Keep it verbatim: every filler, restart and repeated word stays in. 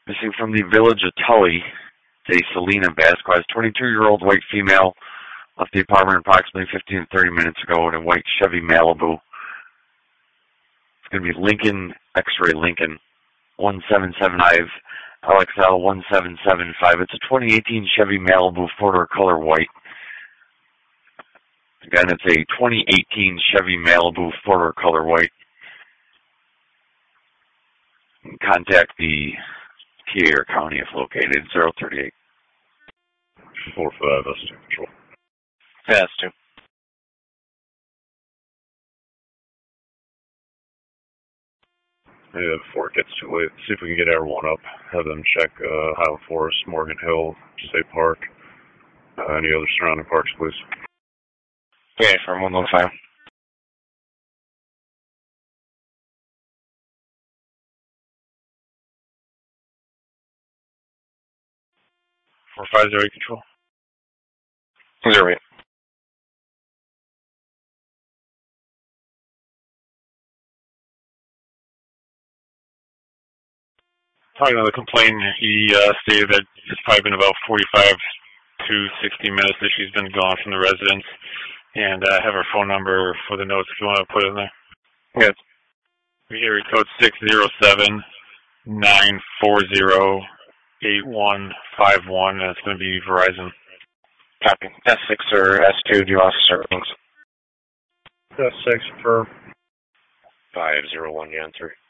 Missing from the village of Tully, it's a Selena Vasquez, twenty-two-year-old white female, left the apartment approximately fifteen to thirty minutes ago in a white Chevy Malibu. It's going to be Lincoln, X-Ray Lincoln, one seven seven five, L X L one seven seven five. It's a twenty eighteen Chevy Malibu, four-door color white. Again, it's a twenty eighteen Chevy Malibu, four-door color white. Contact the T A or county if located, zero three eight. four five, that's two control. Yeah, that's two. Yeah, before it gets too late, see if we can get everyone up. Have them check uh, Highland Forest, Morgan Hill, State Park, uh, any other surrounding parks, please. Okay, from one one five. four five zero eight control. Zero eight. Talking to the complainant, he uh, stated that it's probably been about forty-five to sixty minutes that she's been gone from the residence, and I uh, have her phone number for the notes if you want to put it in there. Good. Area code six zero seven nine four zero eight one five one, and it's going to be Verizon. Copy. S six or S two, do you want officer ratings? S six for five zero one, you answer.